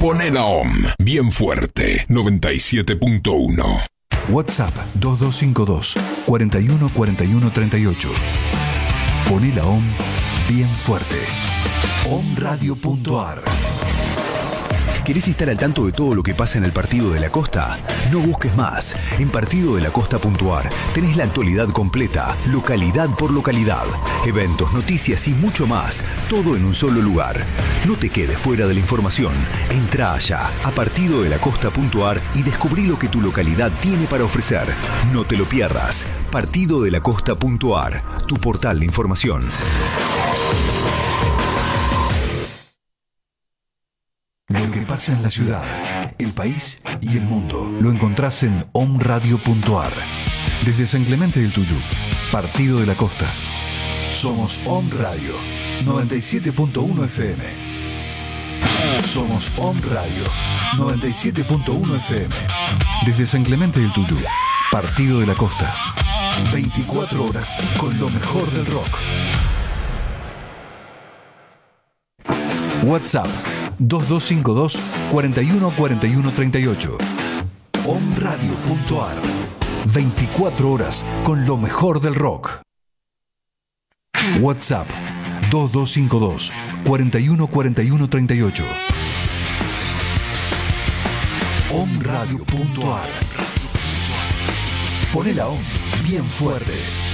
Poné la OM bien fuerte, 97.1. WhatsApp 2252 41 41 38. Poné la OM bien fuerte. omradio.ar. ¿Querés estar al tanto de todo lo que pasa en el Partido de la Costa? No busques más. En partidodelacosta.ar tenés la actualidad completa, localidad por localidad, eventos, noticias y mucho más, todo en un solo lugar. No te quedes fuera de la información. Entrá allá a partidodelacosta.ar y descubrí lo que tu localidad tiene para ofrecer. No te lo pierdas. Partidodelacosta.ar, tu portal de información. Lo que pasa en la ciudad, el país y el mundo lo encontrás en omradio.ar. Desde San Clemente del Tuyú, Partido de la Costa. Somos Om Radio 97.1 FM. Somos Om Radio 97.1 FM. Desde San Clemente del Tuyú, Partido de la Costa. 24 horas con lo mejor del rock. WhatsApp 2252 41 41 38. omradio.ar. 24 horas con lo mejor del rock. WhatsApp 2252 41 41 38. omradio.ar. Poné la OM bien fuerte.